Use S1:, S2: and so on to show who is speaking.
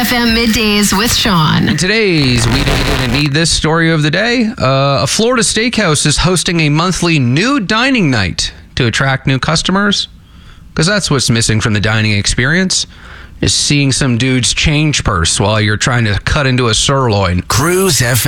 S1: FM Middays with Sean.
S2: In today's We Didn't Need This story of the day, a Florida steakhouse is hosting a monthly nude dining night to attract new customers. Because that's what's missing from the dining experience, is seeing some dude's change purse while you're trying to cut into a sirloin.
S3: Cruise FM.